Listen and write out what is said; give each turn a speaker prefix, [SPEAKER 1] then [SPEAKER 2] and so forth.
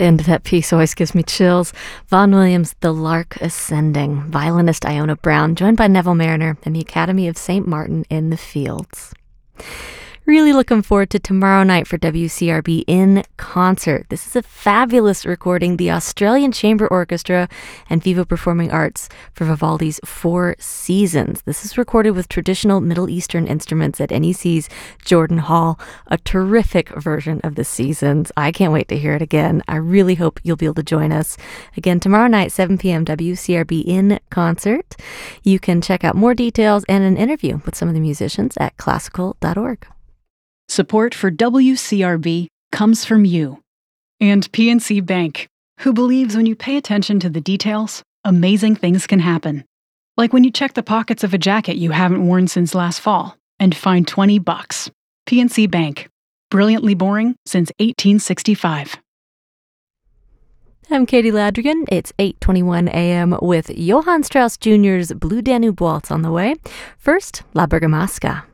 [SPEAKER 1] The end of that piece always gives me chills. Vaughan Williams, The Lark Ascending. Violinist Iona Brown, joined by Neville Mariner and the Academy of St. Martin in the Fields. Really looking forward to tomorrow night for WCRB in concert. This is a fabulous recording. The Australian Chamber Orchestra and Viva Performing Arts for Vivaldi's Four Seasons. This is recorded with traditional Middle Eastern instruments at NEC's Jordan Hall. A terrific version of the Seasons. I can't wait to hear it again. I really hope you'll be able to join us. Again, tomorrow night, 7 p.m., WCRB in concert. You can check out more details and an interview with some of the musicians at classical.org.
[SPEAKER 2] Support for WCRB comes from you and PNC Bank, who believes when you pay attention to the details, amazing things can happen. Like when you check the pockets of a jacket you haven't worn since last fall and find $20. PNC Bank, brilliantly boring since 1865.
[SPEAKER 1] I'm Katie Ladrigan. It's 8:21 a.m. with Johann Strauss Jr.'s Blue Danube Waltz on the way. First, La Bergamasca.